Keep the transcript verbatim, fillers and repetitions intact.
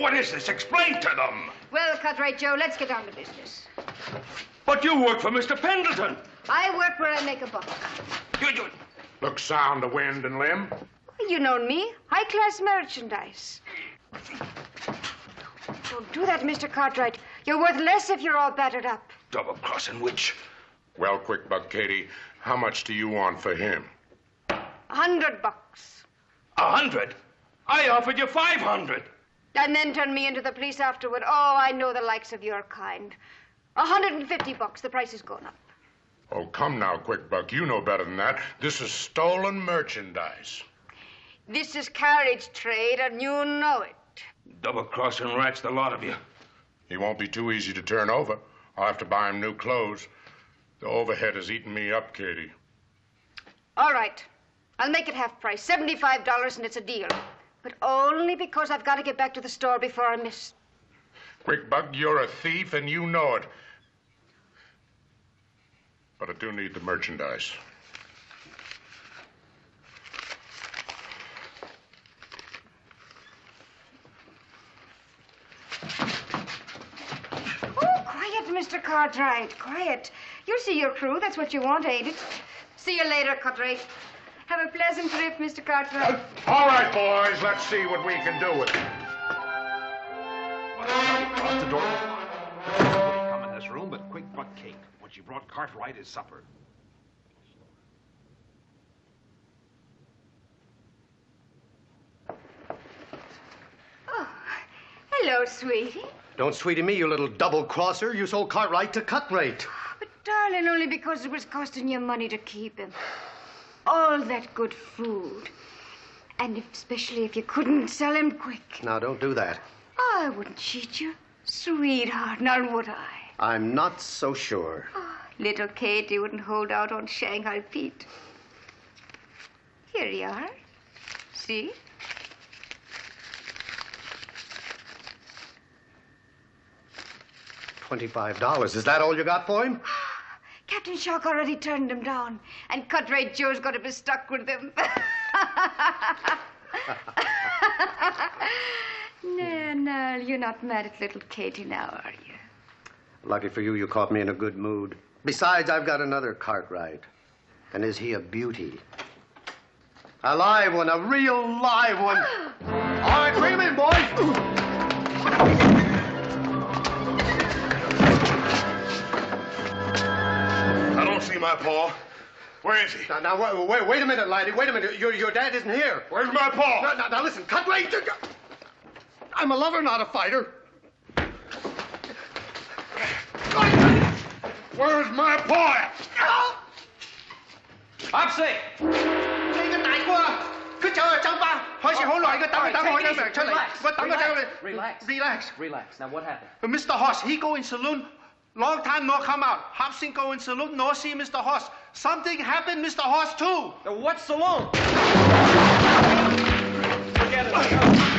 What is this? Explain to them. Well, Cartwright Joe, let's get down to business. But you work for Mister Pendleton. I work where I make a buck. You, you... Look sound to wind and limb. You know me. High-class merchandise. Don't do that, Mister Cartwright. You're worth less if you're all battered up. Double-crossing witch. Well, quick, Buck Katie, how much do you want for him? A hundred bucks. A hundred? I offered you five hundred. And then turn me into the police afterward. Oh, I know the likes of your kind. A hundred and fifty bucks. The price has gone up. Oh, come now, quick, Buck. You know better than that. This is stolen merchandise. This is carriage trade, and you know it. Double-crossing rats, the lot of you. He won't be too easy to turn over. I'll have to buy him new clothes. The overhead has eaten me up, Katie. All right. I'll make it half price. seventy-five dollars, and it's a deal. But only because I've got to get back to the store before I miss. Quick, Buck, you're a thief, and you know it. But I do need the merchandise. Oh, quiet, Mister Cartwright. Quiet. You'll see your crew. That's what you want, ain't it? See you later, Cartwright. Have a pleasant trip, Mister Cartwright. Uh, all right, boys. Let's see what we can do with it. Across the door. Nobody come in this room but Quick Buck Kate. What she brought Cartwright is supper. Oh, hello, sweetie. Don't sweetie me, you little double-crosser. You sold Cartwright to Cut-Rate. But, darling, only because it was costing you money to keep him. All that good food. And if, especially if you couldn't sell him quick. Now, don't do that. I wouldn't cheat you, sweetheart, now would I? I'm not so sure. Oh, little Katie wouldn't hold out on Shanghai Pete. Here you are. See? Twenty-five dollars. Is that all you got for him? Captain Shock already turned him down, and Cut-Rate Joe's got to be stuck with him. No, no, you're not mad at little Katie now, are you? Lucky for you, you caught me in a good mood. Besides, I've got another Cartwright. And is he a beauty? A live one, a real live one. All right, bring him in, boys. I don't see my paw. Where is he? Now, now wait, wait, wait a minute, laddie. Wait a minute. Your, your dad isn't here. Where's my paw? Now, now, now listen, Cut-Rate. I'm a lover, not a fighter. Where's my paw? Popsy! 你個大哥啊，佢就係走吧，開始好耐嘅，等等我嘅名出嚟，我等佢等佢。 Relax. Relax. Relax. Now what happened? Mister Hoss, he go in saloon. Long time no come out. Hobson go in saloon, no see Mister Hoss. Something happened, Mister Hoss too. What saloon? Forget it.